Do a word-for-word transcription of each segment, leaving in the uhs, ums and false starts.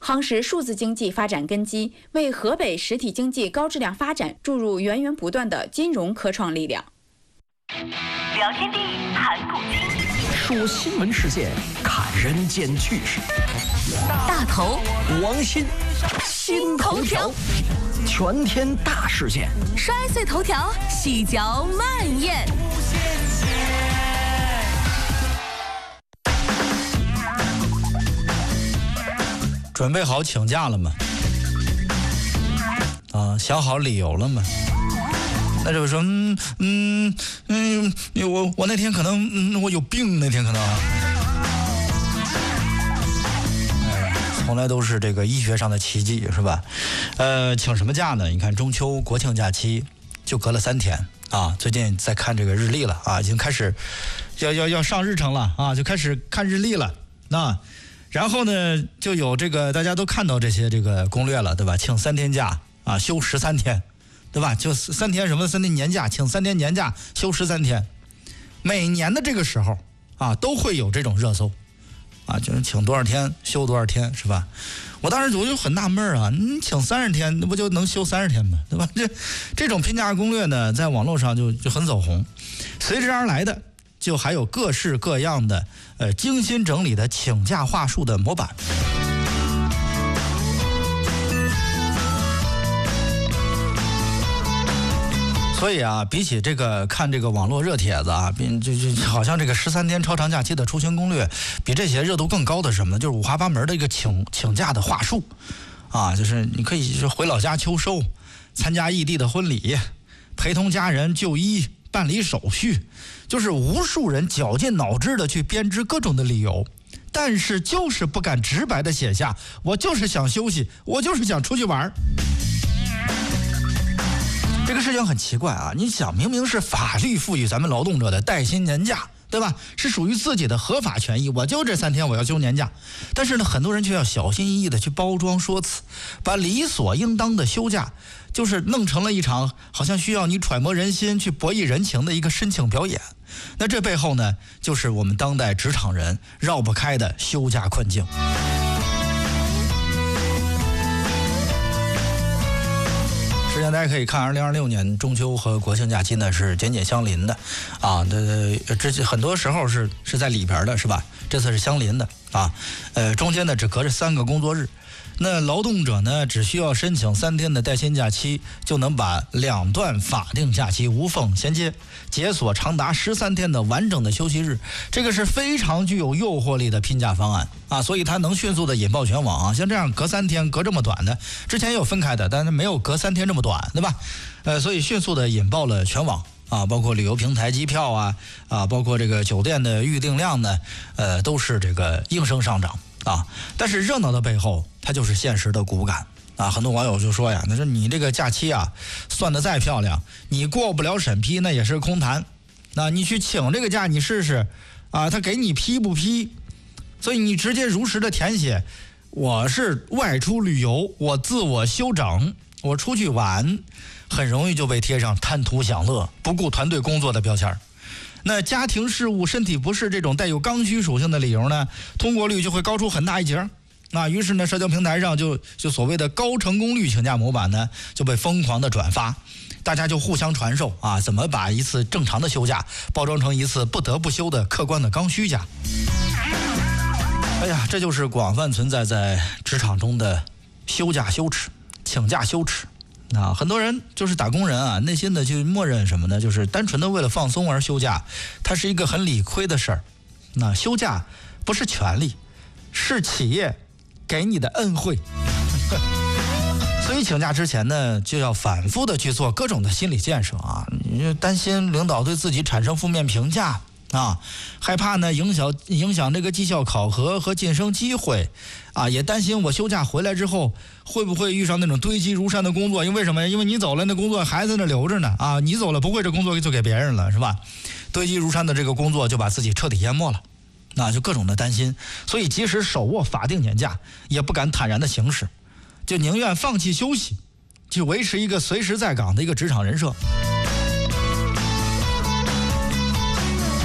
夯实数字经济发展根基，为河北实体经济高质量发展注入源源不断的金融科创力量。 聊天地谈古今， 说新闻事件，看人间趣事。 大头王鑫，新头条，全天大事件， 摔碎头条，细嚼慢咽。 准备好请假了吗？啊，想好理由了吗？那就是说，嗯嗯嗯，我我那天可能，嗯，我有病，那天可能。哎，从来都是这个医学上的奇迹，是吧？呃，请什么假呢？你看中秋、国庆假期就隔了三天啊。最近在看这个日历了啊，已经开始要要要上日程了啊，就开始看日历了啊。然后呢，就有这个大家都看到这些这个攻略了，对吧？请三天假啊，休十三天，对吧？就三天什么三天年假，请三天年假，休十三天。每年的这个时候啊，都会有这种热搜啊，就是请多少天，休多少天，是吧？我当时我就很纳闷啊，你请三十天，那不就能休三十天吗？对吧？这这种拼假攻略呢，在网络上就就很走红，随之而来的。就还有各式各样的呃精心整理的请假话术的模板。所以啊，比起这个看这个网络热帖子啊，比就就好像这个十三天超长假期的出行攻略，比这些热度更高的是什么呢？就是五花八门的一个请请假的话术啊，就是你可以回老家秋收，参加异地的婚礼，陪同家人就医。办理手续，就是无数人绞尽脑汁的去编织各种的理由，但是就是不敢直白的写下，我就是想休息，我就是想出去玩。这个事情很奇怪啊！你想，明明是法律赋予咱们劳动者的带薪年假，对吧？是属于自己的合法权益，我就这三天我要休年假。但是呢，很多人却要小心翼翼的去包装说辞，把理所应当的休假就是弄成了一场好像需要你揣摩人心去博弈人情的一个深情表演。那这背后呢，就是我们当代职场人绕不开的休假困境。实际上大家可以看二零二六年中秋和国庆假期呢是紧紧相邻的啊，这这很多时候是是在里边的，是吧？这次是相邻的啊，呃，中间呢只隔着三个工作日。那劳动者呢，只需要申请三天的带薪假期，就能把两段法定假期无缝衔接，解锁长达十三天的完整的休息日。这个是非常具有诱惑力的拼假方案啊，所以它能迅速的引爆全网啊。像这样隔三天，隔这么短的，之前也有分开的，但是没有隔三天这么短，对吧？呃，所以迅速的引爆了全网。啊，包括旅游平台机票啊，啊，包括这个酒店的预订量呢，呃，都是这个应声上涨啊。但是热闹的背后，它就是现实的骨感啊。很多网友就说呀，那说你这个假期啊，算得再漂亮，你过不了审批那也是空谈。那你去请这个假，你试试啊，他给你批不批？所以你直接如实的填写，我是外出旅游，我自我休整，我出去玩。很容易就被贴上贪图享乐、不顾团队工作的标签。那家庭事务、身体不适这种带有刚需属性的理由呢，通过率就会高出很大一截。那于是呢，社交平台上就就所谓的高成功率请假模板呢，就被疯狂的转发，大家就互相传授啊，怎么把一次正常的休假包装成一次不得不休的客观的刚需假。哎呀，这就是广泛存在在职场中的休假羞耻、请假羞耻。啊，很多人就是打工人啊，内心的就默认什么呢？就是单纯的为了放松而休假，它是一个很理亏的事儿。那休假不是权利，是企业给你的恩惠。所以请假之前呢，就要反复的去做各种的心理建设啊，你就担心领导对自己产生负面评价。啊，害怕呢影响影响这个绩效考核和晋升机会，啊，也担心我休假回来之后会不会遇上那种堆积如山的工作？因为什么？因为你走了，那工作还在那留着呢。啊，你走了不会，这工作就给别人了，是吧？堆积如山的这个工作就把自己彻底淹没了，那就各种的担心。所以即使手握法定年假，也不敢坦然的行使，就宁愿放弃休息，去维持一个随时在岗的一个职场人设。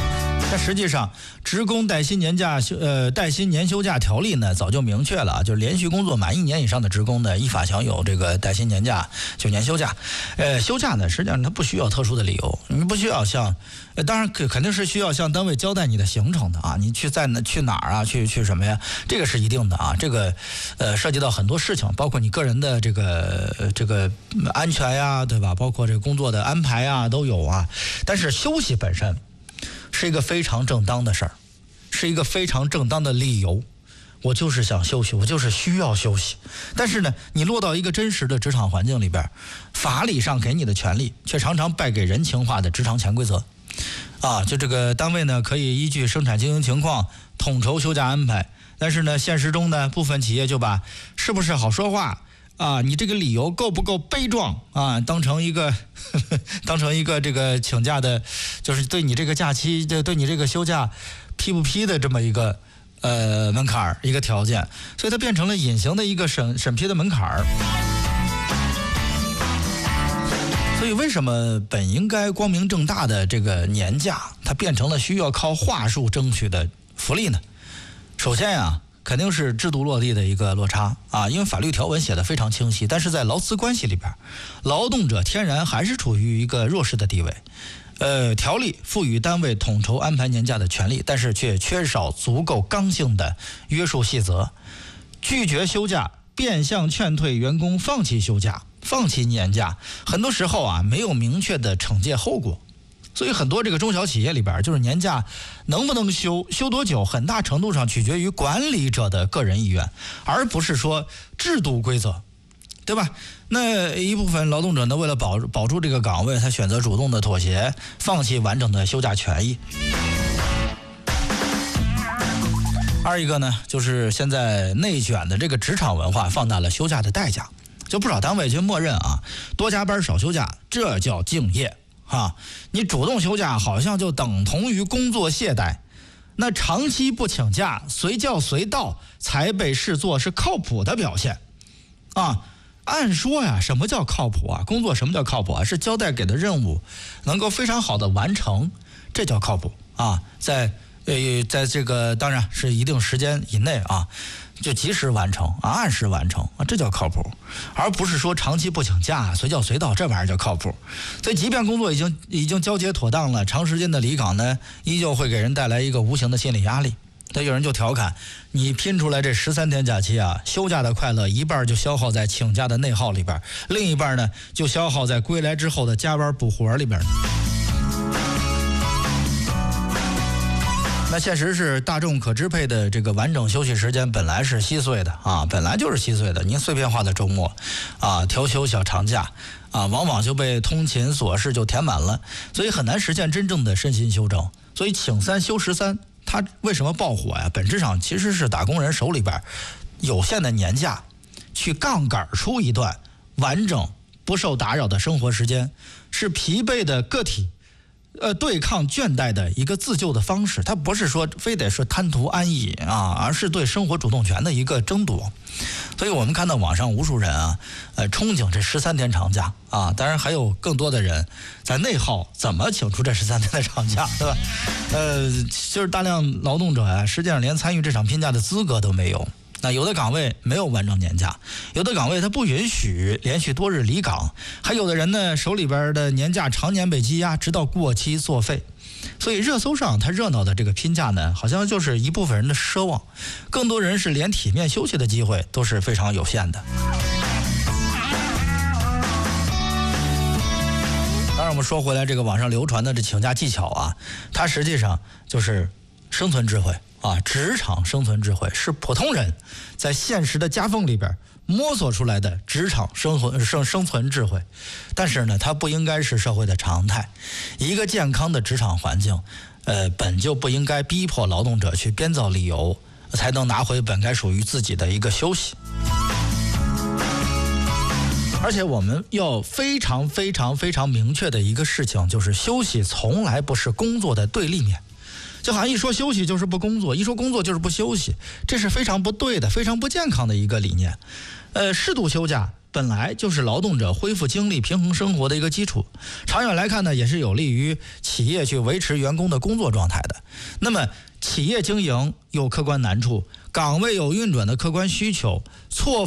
但实际上，职工带薪年假休呃带薪年休假条例呢，早就明确了啊，就是连续工作满一年以上的职工呢，依法享有这个带薪年假就年休假。呃，休假呢，实际上它不需要特殊的理由，你不需要向，呃，当然肯定是需要向单位交代你的行程的啊，你去在哪去哪儿啊，去去什么呀，这个是一定的啊，这个呃涉及到很多事情，包括你个人的这个呃这个安全呀，对吧？包括这个工作的安排啊都有啊，但是休息本身是一个非常正当的事儿，是一个非常正当的理由。我就是想休息，我就是需要休息。但是呢，你落到一个真实的职场环境里边，法理上给你的权利，却常常败给人情化的职场潜规则。啊，就这个单位呢，可以依据生产经营情况统筹休假安排，但是呢，现实中呢，部分企业就把是不是好说话啊，你这个理由够不够悲壮啊，当成一个呵呵当成一个这个请假的，就是对你这个假期，对你这个休假批不批的这么一个呃门槛一个条件，所以它变成了隐形的一个审审批的门槛。所以为什么本应该光明正大的这个年假，它变成了需要靠话术争取的福利呢？首先呀，肯定是制度落地的一个落差啊，因为法律条文写得非常清晰，但是在劳资关系里边，劳动者天然还是处于一个弱势的地位。呃，条例赋予单位统筹安排年假的权利，但是却缺少足够刚性的约束细则，拒绝休假，变相劝退员工放弃休假、放弃年假，很多时候啊没有明确的惩戒后果。所以很多这个中小企业里边，就是年假能不能休、休多久，很大程度上取决于管理者的个人意愿，而不是说制度规则，对吧？那一部分劳动者呢，为了保保住这个岗位，他选择主动的妥协，放弃完整的休假权益。二一个呢，就是现在内卷的这个职场文化放大了休假的代价，就不少单位就默认啊，多加班少休假，这叫敬业啊。你主动休假好像就等同于工作懈怠，那长期不请假，随叫随到，才被视作是靠谱的表现啊。按说呀，什么叫靠谱啊？工作什么叫靠谱啊？是交代给的任务能够非常好的完成，这叫靠谱啊。在呃，在这个当然是一定时间以内啊，就及时完成啊，按时完成啊，这叫靠谱，而不是说长期不请假，随叫随到，这玩意儿叫靠谱。所以，即便工作已经已经交接妥当了，长时间的离岗呢，依旧会给人带来一个无形的心理压力。那有人就调侃，你拼出来这十三天假期啊，休假的快乐一半就消耗在请假的内耗里边，另一半呢就消耗在归来之后的加班补活里边。那现实是，大众可支配的这个完整休息时间本来是稀碎的啊，本来就是稀碎的。您碎片化的周末啊，调休小长假啊，往往就被通勤琐事就填满了，所以很难实现真正的身心休整。所以请三休十三，它为什么爆火呀？本质上其实是打工人手里边有限的年假，去杠杆出一段完整不受打扰的生活时间，是疲惫的个体呃，对抗倦怠的一个自救的方式。它不是说非得是贪图安逸啊，而是对生活主动权的一个争夺。所以我们看到网上无数人啊，呃，憧憬这十三天长假啊，当然还有更多的人在内耗怎么请出这十三天的长假，对吧？呃，就是大量劳动者啊，实际上连参与这场拼假的资格都没有。那有的岗位没有完整年假，有的岗位它不允许连续多日离岗，还有的人呢手里边的年假常年被积压，直到过期作废。所以热搜上它热闹的这个拼假呢，好像就是一部分人的奢望，更多人是连体面休息的机会都是非常有限的。当然我们说回来，这个网上流传的这请假技巧啊，它实际上就是生存智慧啊，职场生存智慧，是普通人在现实的夹缝里边摸索出来的职场生存生生存智慧。但是呢，它不应该是社会的常态。一个健康的职场环境，呃，本就不应该逼迫劳动者去编造理由，才能拿回本该属于自己的一个休息。而且我们要非常非常非常明确的一个事情，就是休息从来不是工作的对立面。就好像一说休息就是不工作，一说工作就是不休息，这是非常不对的，非常不健康的一个理念。呃，适度休假本来就是劳动者恢复精力、平衡生活的一个基础，长远来看呢，也是有利于企业去维持员工的工作状态的。那么，企业经营有客观难处，岗位有运转的客观需求，错